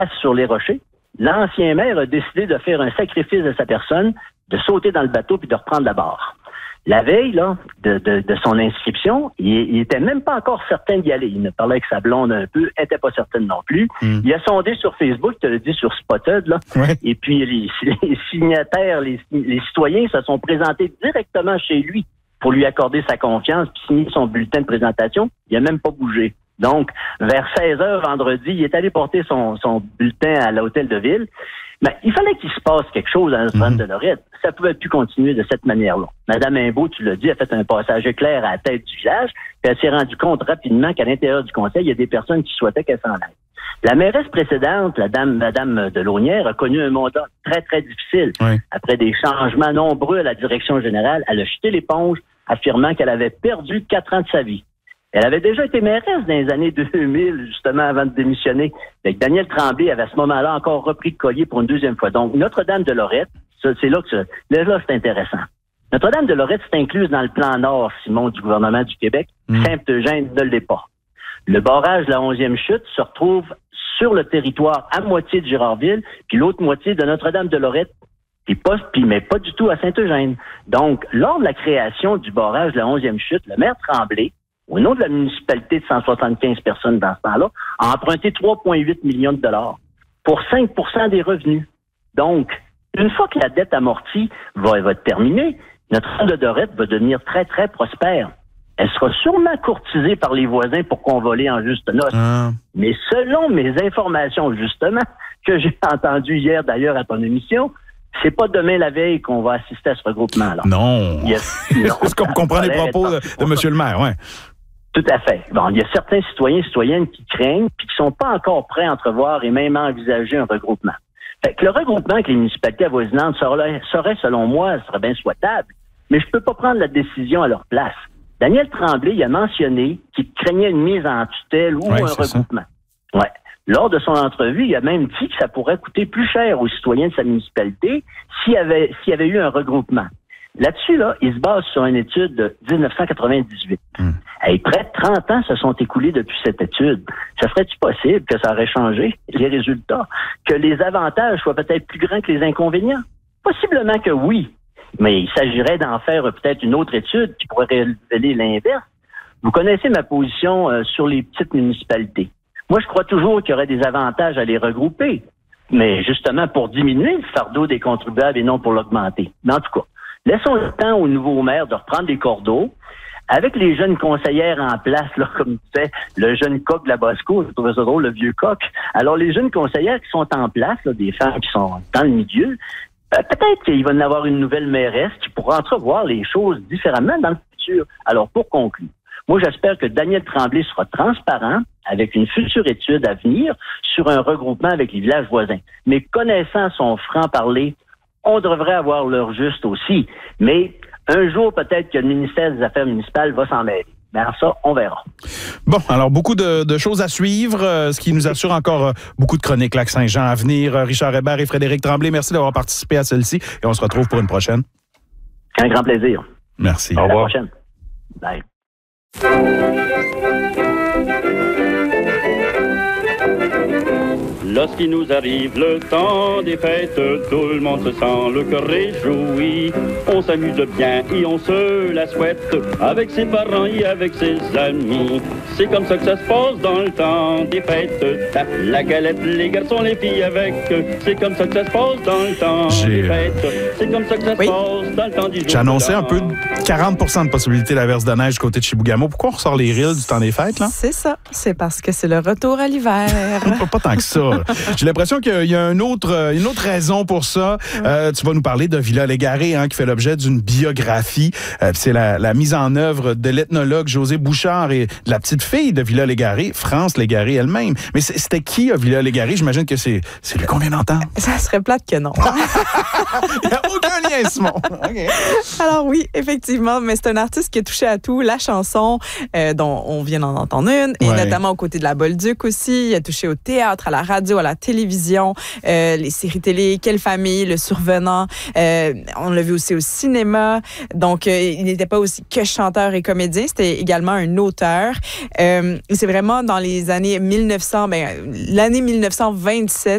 sur les rochers. L'ancien maire a décidé de faire un sacrifice de sa personne, de sauter dans le bateau puis de reprendre la barre. La veille là, de son inscription, il était même pas encore certain d'y aller. Il ne parlait avec sa blonde un peu, elle était pas certaine non plus. Il a sondé sur Facebook, tu l'as dit sur Spotted, là. Ouais. Et puis les signataires, les citoyens se sont présentés directement chez lui pour lui accorder sa confiance puis signer son bulletin de présentation. Il a même pas bougé. Donc, vers 16h vendredi, il est allé porter son bulletin à l'hôtel de ville. Mais il fallait qu'il se passe quelque chose à Notre-Dame de Lorette. Ça pouvait plus continuer de cette manière-là. Madame Imbeau, tu l'as dit, a fait un passage éclair à la tête du village, puis elle s'est rendue compte rapidement qu'à l'intérieur du conseil, il y a des personnes qui souhaitaient qu'elle s'en aille. La mairesse précédente, Madame de Launière, a connu un mandat très, très difficile. Oui. Après des changements nombreux à la direction générale, elle a jeté l'éponge, affirmant qu'elle avait perdu 4 ans de sa vie. Elle avait déjà été mairesse dans les années 2000, justement, avant de démissionner. Avec Daniel Tremblay avait à ce moment-là encore repris le collier pour une deuxième fois. Donc, Notre-Dame de Lorette, c'est là que c'est intéressant. Notre-Dame de Lorette, c'est incluse dans le plan Nord, Simon, du gouvernement du Québec. Saint-Eugène ne l'est pas. Le barrage de la 11e chute se retrouve sur le territoire à moitié de Girardville, puis l'autre moitié de Notre-Dame de Lorette, mais pas du tout à Saint-Eugène. Donc, lors de la création du barrage de la 11e chute, le maire Tremblay, au nom de la municipalité de 175 personnes dans ce temps-là, a emprunté 3,8 millions de dollars pour 5 % des revenus. Donc, une fois que la dette amortie va être terminée, Notre-Dame de Lorette va devenir très, très prospère. Elle sera sûrement courtisée par les voisins pour convoler en juste noce. Mais selon mes informations, justement, que j'ai entendues hier d'ailleurs à ton émission, c'est pas demain la veille qu'on va assister à ce regroupement-là. Non. Est-ce qu'on comprend les propos de M. le maire, oui. Tout à fait. Bon, il y a certains citoyens et citoyennes qui craignent puis qui sont pas encore prêts à entrevoir et même à envisager un regroupement. Fait que le regroupement avec les municipalités avoisinantes serait, selon moi, serait bien souhaitable, mais je peux pas prendre la décision à leur place. Daniel Tremblay, il a mentionné qu'il craignait une mise en tutelle ou un regroupement. Ouais. Lors de son entrevue, il a même dit que ça pourrait coûter plus cher aux citoyens de sa municipalité s'il y avait eu un regroupement. Là-dessus, là, il se base sur une étude de 1998. Et près de 30 ans se sont écoulés depuis cette étude. Ça serait-tu possible que ça aurait changé les résultats? Que les avantages soient peut-être plus grands que les inconvénients? Possiblement que oui. Mais il s'agirait d'en faire peut-être une autre étude qui pourrait révéler l'inverse. Vous connaissez ma position sur les petites municipalités. Moi, je crois toujours qu'il y aurait des avantages à les regrouper. Mais justement, pour diminuer le fardeau des contribuables et non pour l'augmenter. Mais en tout cas, laissons le temps au nouveau maire de reprendre les cordeaux. Avec les jeunes conseillères en place, là, comme tu sais, le jeune coq de la Bosco, je trouvais ça drôle, le vieux coq. Alors, les jeunes conseillères qui sont en place, là, des femmes qui sont dans le milieu, peut-être qu'il va y en avoir une nouvelle mairesse qui pourra entrevoir les choses différemment dans le futur. Alors, pour conclure, moi, j'espère que Daniel Tremblay sera transparent avec une future étude à venir sur un regroupement avec les villages voisins. Mais connaissant son franc-parler, on devrait avoir l'heure juste aussi. Mais un jour, peut-être que le ministère des Affaires municipales va s'en mêler. Mais alors ça, on verra. Bon, alors beaucoup de choses à suivre, ce qui nous assure encore beaucoup de chroniques Lac-Saint-Jean à venir. Richard Hébert et Frédéric Tremblay, merci d'avoir participé à celle-ci et on se retrouve pour une prochaine. Un grand plaisir. Merci. Au revoir. À la prochaine. Bye. Lorsqu'il nous arrive le temps des fêtes, tout le monde se sent le cœur réjoui. On s'amuse bien et on se la souhaite avec ses parents et avec ses amis. C'est comme ça que ça se passe dans le temps des fêtes. La galette, les garçons, les filles avec. C'est comme ça que ça se passe dans le temps des fêtes. C'est comme ça que ça se passe dans le temps du jour. J'ai annoncé un peu 40 % de possibilité d'averse de neige du côté de Chibougamau. Pourquoi on ressort les rilles du temps des fêtes, là? C'est ça. C'est parce que c'est le retour à l'hiver. Pas tant que ça. J'ai l'impression qu'il y a une autre raison pour ça. Tu vas nous parler de Villa Légaré, qui fait l'objet d'une biographie. C'est la mise en œuvre de l'ethnologue José Bouchard et de la petite fille de Villa Légaré, France Légaré elle-même. Mais c'était qui, Villa Légaré? J'imagine que c'est lui qu'on vient d'entendre. Ça serait plate que non. Il n'y a aucun lien, Simon. Okay. Alors oui, effectivement, mais c'est un artiste qui a touché à tout. La chanson, dont on vient d'en entendre une, et notamment aux côtés de la Bolduc aussi. Il a touché au théâtre, à la radio, à la télévision, les séries télé, Quelle famille, Le Survenant. On l'a vu aussi au cinéma. Donc, il n'était pas aussi que chanteur et comédien, c'était également un auteur. C'est vraiment dans les années 1900, l'année 1927